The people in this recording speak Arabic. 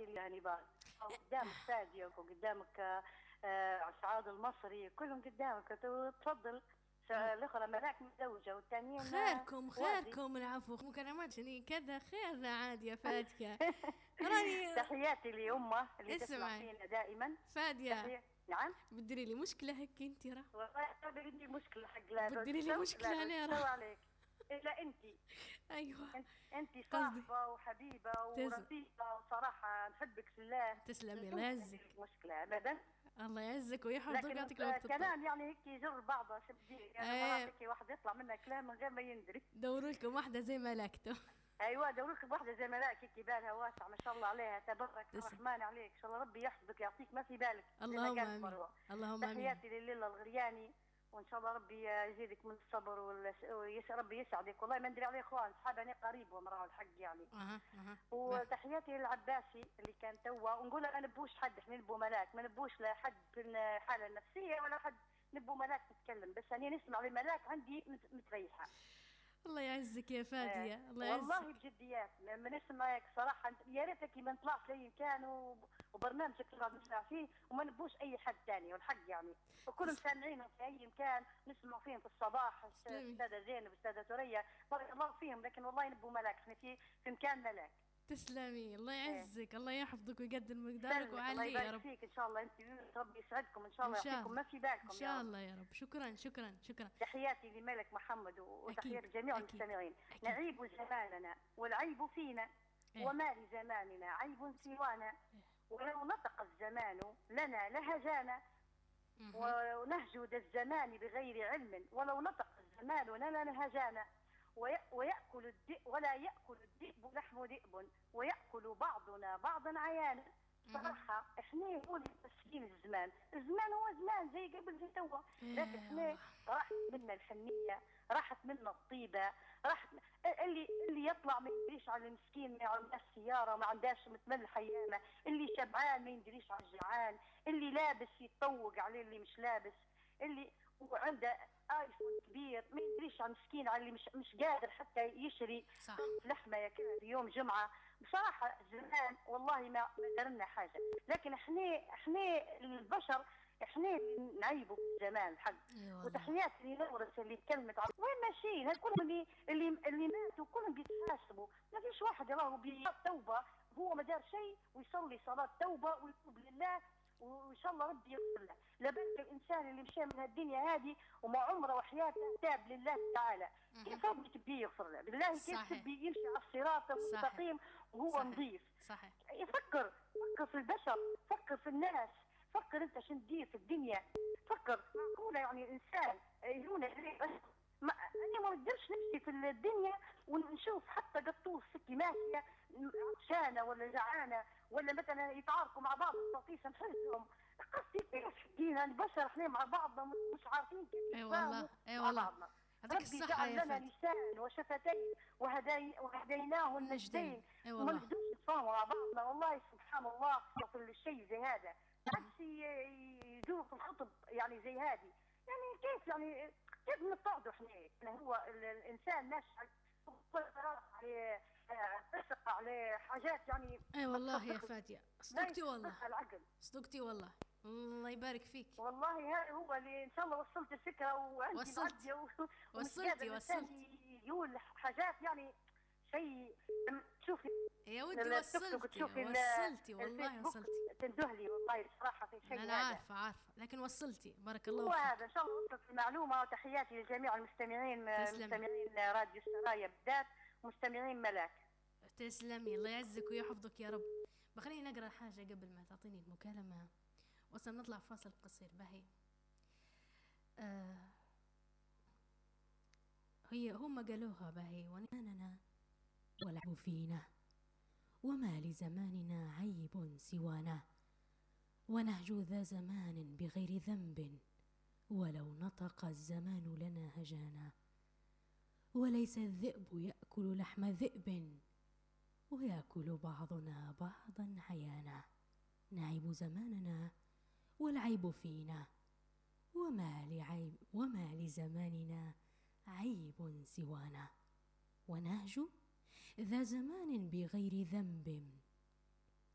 تحياتي لهانيبال قدامك فادية وقدامك سعاد المصري كلهم قدامك. تفضل. الاخرى ملاك متزوجة والثانيين خيركم العفو مكالمات شني كذا خير عادي يا فاتكة. راني تحياتي لأمه اللي تسمع اسمعي فينا دائما. فادية نعم بدري لي مشكلة هيك انت راه والله عندي مشكلة حق لا بدري لي مشكلة انا راه عليك إلا أنت. ايوه أنت صاحبة وحبيبة ورفيقة وصراحة نحبك في الله. تسلمي الله يعزك. مشكلة أبدا. الله يعزك ويحفظك ويعطيك الوقت. كلام يعني هيك يجر بعضه شبدي يعني هيك واحد يطلع منه كلام من غير ما يندري. دوروا لكم واحدة زي ملاكته. ايوه دوروا لكم واحده زي ملاك هيك بالها واسعه ما شاء الله عليها تبارك الرحمن عليك. ان شاء الله ربي يحفظك يعطيك ما في بالك. اللهم امين. اللهم امين. تحياتي لليلى الغرياني وان شاء الله ربي يزيدك من الصبر ربي يسعدك. والله ما ندري عليه اخوان صحابه قريب ومراه الحق يعني. وتحياتي للعباسي اللي كان توا ونقول ما نبوش حد احنا نبو ملاك ما نبوش لا حد في الحاله النفسيه ولا حد نبو ملاك تتكلم بس انا نسمع لملاك عندي متريحه. الله يعزك يا فادية. الله يعزك والله بجديات لما نسمعك صراحه يا ريتك ما طلعت لي كان وبرنامجك اللي نسمع فيه وما نبوش اي حد ثاني والحق يعني وكلهم سامعينهم في اي مكان نسمع فيهم في الصباح. استاذه زينب استاذه ثريا بارك الله فيهم لكن والله نبوا ملاك احنا في مكان ملاك. تسلمي الله يعزك. الله يحفظك ويقدر مقدارك وعلي يا رب. فيك ان شاء الله انت ربي يسعدكم ان شاء الله يعطيكم ما في بالكم ان شاء الله يا رب. شكرا شكرا شكرا. تحياتي لملك محمد وتحية جميع المستمعين. نعيب زماننا والعيب فينا وما لزماننا عيب سوانا ولو نطق الزمان لنا لهجانا ونهجد الزمان بغير علم ولو نطق الزمان لنا لهجانا ويأكل الذئب ولا يأكل الذئب لحم ذئب ويأكل بعضنا بعضا عيانا. صراحة احنا نقول تسكين الزمان هو زمان زي قبل زي توا لكن احنا راحت منا الحنية راحت منا الطيبة راحت اللي يطلع ما يدريش على المسكين ما عندهاش سيارة ما عندهاش متملح ايامه اللي شبعان ما يدريش على الجعان اللي لابس يتطوق عليه اللي مش لابس اللي وعنده ايفون كبير ما يدريش على مسكين على اللي مش قادر حتى يشري لحمه ياكل يوم جمعه. بصراحه زمان والله ما درنا حاجه لكن احنا البشر احنا نعيبوا في الزمان الحق. وتحياتي لنورس اللي تكلمت عن وين ماشيين كلهم اللي ماتوا كلهم بيتحاسبوا ما فيش واحد راهو بالتوبه هو ما دار شيء ويصلي صلاه توبه ويتوب لله وان شاء الله ربي يغفر له. لبالك الانسان اللي مشى من الدنيا هذه وما عمره وحياته تاب لله تعالى كيف ربي تبي يغفر له بالله كيف تبي يمشي على الصراط المستقيم وهو نظيف. صحيح. فكر في البشر فكر في الناس فكر انت شو ندير في الدنيا فكر معقوله يعني الانسان يهون عليه بس انا ما نقدرش نمشي في الدنيا ونشوف حتى قطوس ستي ماشيه عطشانه ولا جعانه ولا مثلا يتعاركوا مع بعض القطيسه نحسهم قصدي كيف دينا البشر احنا مع بعضنا مش عارفين كيف نتفاهموا مع بعضنا. يعطيك الصحه يا فندم. لسان وشفتين وهديناه النجدين وما نقدرش نتفاهموا مع بعضنا والله سبحان الله كل شيء زي هذا عكس يدور في الخطب يعني زي هذه يعني كيف يعني كيف نتطاردوا احنا هو الانسان ماشي عليه تسق عليه حاجات يعني. اي والله يا فادية صدقتي والله صدقتي والله الله يبارك فيك والله هذا هو اللي ان شاء الله وصلت الفكره وعندي وصلتي يقول حاجات يعني شيء تشوفي يا ودي وصلتي والله وصلتي تندهلي والله صراحه في شيء انا عارفه لكن وصلتي بارك الله فيك. وهذا ان شاء الله وصلت المعلومه وتحياتي لجميع المستمعين مستمعين راديو السرايا بالذات مستمعين ملاك. تسلمي الله يعزك ويحفظك يا رب. بخليني نقرا حاجه قبل ما تعطيني المكالمه وصل نطلع فاصل قصير بهي. هم قالوها بهي وناننا والعب فينا وما لزماننا عيب سوانا ونهج ذا زمان بغير ذنب ولو نطق الزمان لنا هجانا وليس الذئب يأكل لحم ذئب ويأكل بعضنا بعضا عيانا نعيب زماننا والعيب فينا وما لزماننا عيب سوانا ونهج ذا زمان بغير ذنب